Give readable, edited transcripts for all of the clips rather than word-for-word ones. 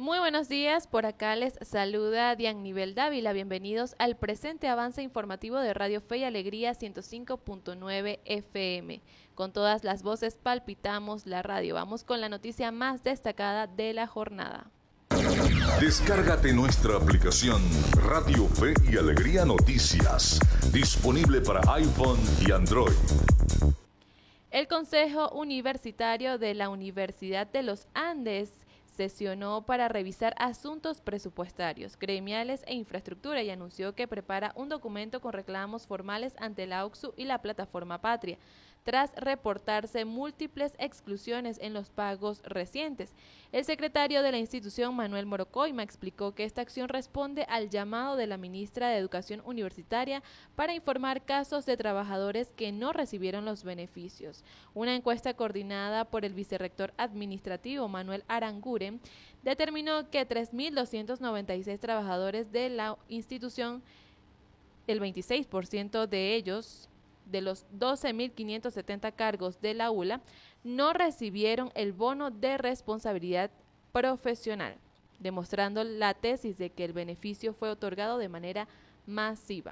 Muy buenos días, por acá les saluda Dianivel Dávila, bienvenidos al presente avance informativo de Radio Fe y Alegría 105.9 FM. Con todas las voces palpitamos la radio, vamos con la noticia más destacada de la jornada. Descárgate nuestra aplicación Radio Fe y Alegría Noticias, disponible para iPhone y Android. El Consejo Universitario de la Universidad de los Andes sesionó para revisar asuntos presupuestarios, gremiales e infraestructura y anunció que prepara un documento con reclamos formales ante la OCSU y la Plataforma Patria, tras reportarse múltiples exclusiones en los pagos recientes. El secretario de la institución, Manuel Morocoima, explicó que esta acción responde al llamado de la ministra de Educación Universitaria para informar casos de trabajadores que no recibieron los beneficios. Una encuesta coordinada por el vicerrector administrativo, Manuel Aranguren, determinó que 3.296 trabajadores de la institución, el 26% de ellos, de los 12.570 cargos de la ULA, no recibieron el bono de responsabilidad profesional, demostrando la tesis de que el beneficio fue otorgado de manera masiva.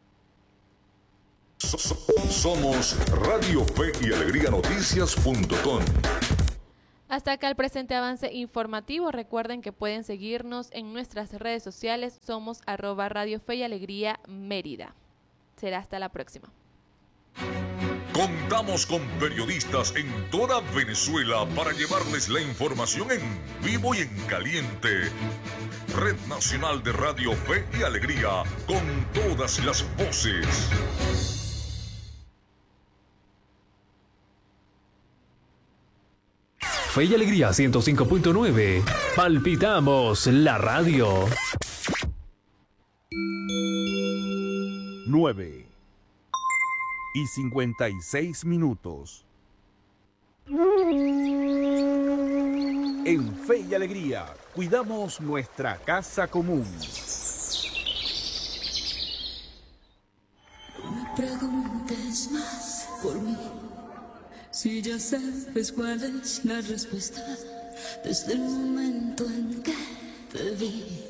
Somos Radio Fe y Alegría Noticias.com. Hasta acá el presente avance informativo. Recuerden que pueden seguirnos en nuestras redes sociales. Somos @Radio Fe y Alegría Mérida. Será hasta la próxima. Contamos con periodistas en toda Venezuela para llevarles la información en vivo y en caliente. Red Nacional de Radio Fe y Alegría, con todas las voces. Fe y Alegría 105.9. Palpitamos la radio. 9:56. En Fe y Alegría, cuidamos nuestra casa común. No me preguntes más por mí, si ya sabes cuál es la respuesta desde el momento en que te vi.